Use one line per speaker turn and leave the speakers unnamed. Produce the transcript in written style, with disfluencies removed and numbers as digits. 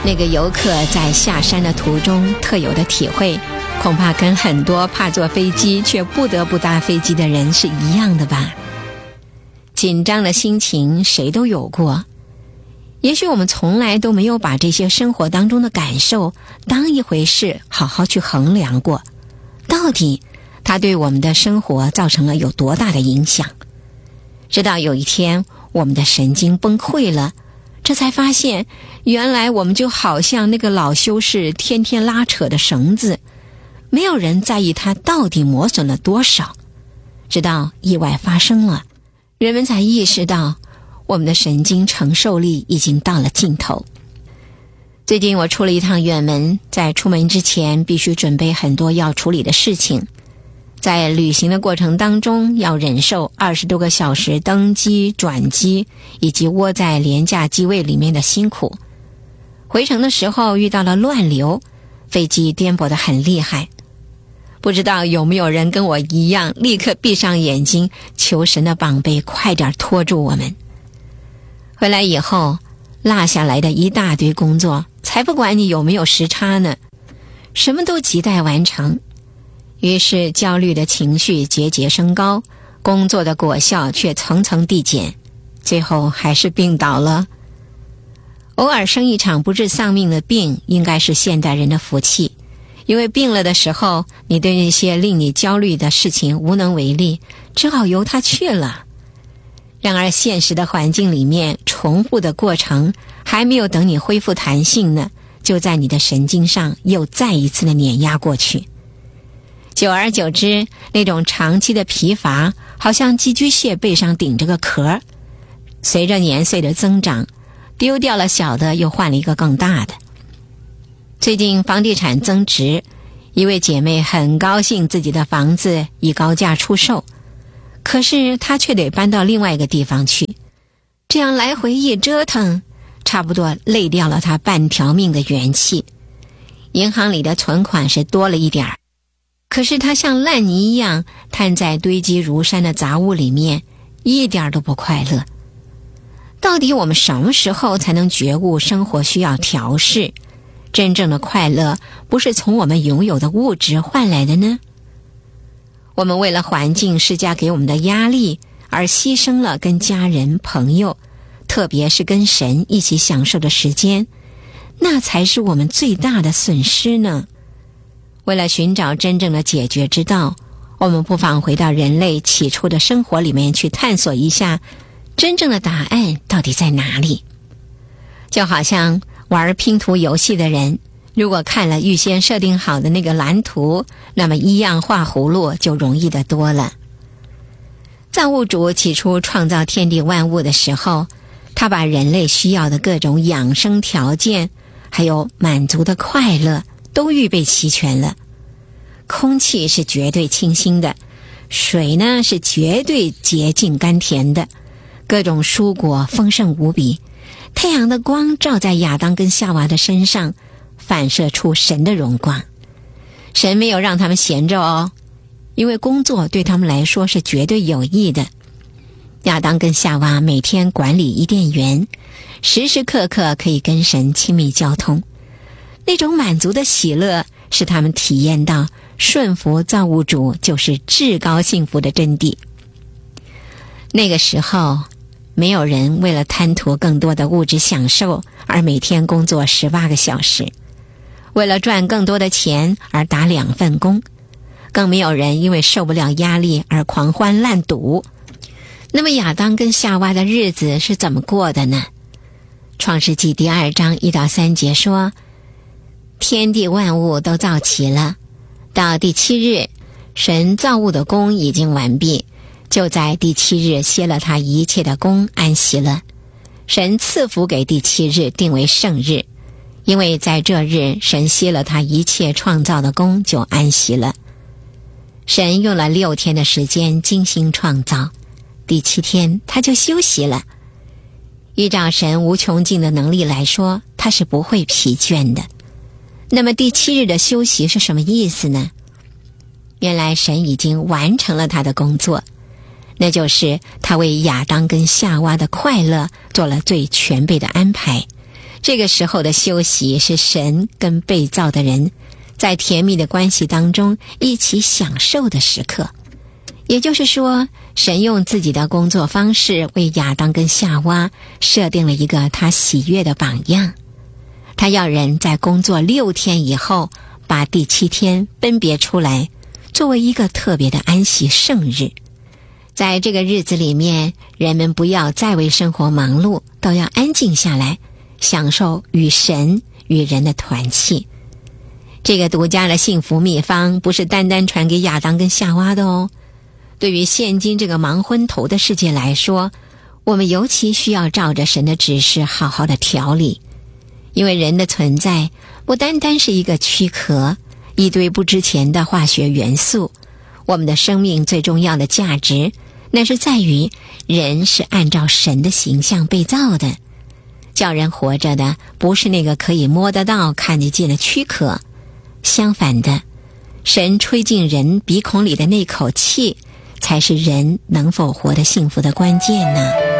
那个游客在下山的途中特有的体会，恐怕跟很多怕坐飞机却不得不搭飞机的人是一样的吧。紧张的心情谁都有过，也许我们从来都没有把这些生活当中的感受当一回事，好好去衡量过，到底它对我们的生活造成了有多大的影响。直到有一天我们的神经崩溃了，这才发现原来我们就好像那个老修士天天拉扯的绳子，没有人在意它到底磨损了多少。直到意外发生了，人们才意识到我们的神经承受力已经到了尽头。最近我出了一趟远门，在出门之前必须准备很多要处理的事情。在旅行的过程当中，要忍受20多个小时登机、转机以及窝在廉价机位里面的辛苦。回程的时候遇到了乱流，飞机颠簸得很厉害。不知道有没有人跟我一样，立刻闭上眼睛，求神的膀臂快点拖住我们。回来以后，落下来的一大堆工作，才不管你有没有时差呢，什么都急待完成。于是焦虑的情绪节节升高，工作的果效却层层递减，最后还是病倒了。偶尔生一场不治丧命的病，应该是现代人的福气，因为病了的时候，你对那些令你焦虑的事情无能为力，只好由它去了。然而现实的环境里面，重复的过程还没有等你恢复弹性呢，就在你的神经上又再一次的碾压过去。久而久之，那种长期的疲乏好像寄居蟹背上顶着个壳，随着年岁的增长，丢掉了小的又换了一个更大的。最近房地产增值，一位姐妹很高兴自己的房子以高价出售，可是她却得搬到另外一个地方去，这样来回一折腾，差不多累掉了她半条命的元气。银行里的存款是多了一点儿，可是她像烂泥一样摊在堆积如山的杂物里面，一点都不快乐。到底我们什么时候才能觉悟生活需要调试？真正的快乐不是从我们拥有的物质换来的呢？我们为了环境施加给我们的压力，而牺牲了跟家人、朋友，特别是跟神一起享受的时间，那才是我们最大的损失呢。为了寻找真正的解决之道，我们不妨回到人类起初的生活里面去探索一下，真正的答案到底在哪里。就好像玩拼图游戏的人，如果看了预先设定好的那个蓝图，那么一样画葫芦就容易得多了。造物主起初创造天地万物的时候，他把人类需要的各种养生条件，还有满足的快乐都预备齐全了。空气是绝对清新的，水呢是绝对洁净甘甜的，各种蔬果丰盛无比，太阳的光照在亚当跟夏娃的身上，反射出神的荣光。神没有让他们闲着哦，因为工作对他们来说是绝对有益的。亚当跟夏娃每天管理伊甸园，时时刻刻可以跟神亲密交通，那种满足的喜乐使他们体验到顺服造物主就是至高幸福的真谛。那个时候没有人为了贪图更多的物质享受而每天工作18个小时，为了赚更多的钱而打2份工，更没有人因为受不了压力而狂欢滥赌。那么亚当跟夏娃的日子是怎么过的呢？创世纪第2章1到3节说，天地万物都造齐了，到第7日，神造物的工已经完毕，就在第7日歇了他一切的工，安息了。神赐福给第7日，定为圣日，因为在这日神歇了他一切创造的工，就安息了。神用了6天的时间精心创造，第7天他就休息了。依照神无穷尽的能力来说，他是不会疲倦的。那么第7日的休息是什么意思呢？原来神已经完成了他的工作，那就是他为亚当跟夏娃的快乐做了最全备的安排， 这个时候的休息是神跟被造的人在甜蜜的关系当中一起享受的时刻。也就是说，神用自己的工作方式为亚当跟夏娃设定了一个他喜悦的榜样。他要人在工作6天以后，把第7天分别出来，作为一个特别的安息圣日。在这个日子里面，人们不要再为生活忙碌，都要安静下来，享受与神与人的团契。这个独家的幸福秘方不是单单传给亚当跟夏娃的哦。对于现今这个忙昏头的世界来说，我们尤其需要照着神的指示好好的调理。因为人的存在不单单是一个躯壳，一堆不值钱的化学元素。我们的生命最重要的价值，那是在于人是按照神的形象被造的。叫人活着的不是那个可以摸得到看得见的躯壳，相反的，神吹进人鼻孔里的那口气才是人能否活得幸福的关键呢？